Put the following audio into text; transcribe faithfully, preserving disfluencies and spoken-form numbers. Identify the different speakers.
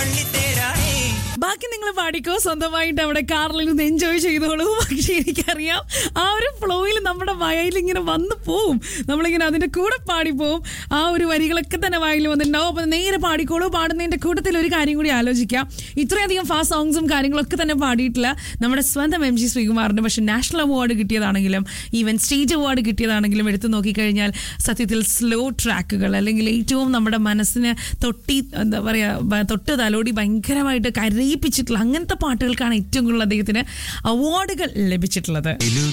Speaker 1: ബാക്കി നിങ്ങൾ പാടിക്കോ, സ്വന്തമായിട്ട് അവിടെ കാറിൽ നിന്ന് എൻജോയ് ചെയ്തോളൂ. പക്ഷേ എനിക്കറിയാം ആ ഒരു ഫ്ലോയിൽ നമ്മുടെ വയലിൽ ഇങ്ങനെ വന്നു പോവും, നമ്മളിങ്ങനെ അതിന്റെ കൂടെ പാടിപ്പോവും. ആ ഒരു വരികളൊക്കെ തന്നെ വയലിൽ വന്നിട്ടുണ്ടാവും. അപ്പൊ നേരെ പാടിക്കോളൂ. പാടുന്നതിന്റെ കൂട്ടത്തിൽ ഒരു കാര്യം കൂടി ആലോചിക്കാം. ഇത്രയധികം ഫാസ്റ്റ് സോങ്സും കാര്യങ്ങളൊക്കെ തന്നെ പാടിയിട്ടില്ല നമ്മുടെ സ്വന്തം എം ജി ശ്രീകുമാറിന്. പക്ഷെ national award കിട്ടിയതാണെങ്കിലും even state award കിട്ടിയതാണെങ്കിലും എടുത്തു നോക്കിക്കഴിഞ്ഞാൽ സത്യത്തിൽ സ്ലോ ട്രാക്കുകൾ അല്ലെങ്കിൽ ഏറ്റവും നമ്മുടെ മനസ്സിന് തൊട്ടി എന്താ പറയുക തൊട്ട് തലോടി ഭയങ്കരമായിട്ട് കരയിപ്പിച്ചിട്ടുള്ള അങ്ങനത്തെ പാട്ടുകൾക്കാണ് ഏറ്റവും കൂടുതൽ അദ്ദേഹത്തിന് അവാർഡുകൾ ലഭിച്ചിട്ടുള്ളത്.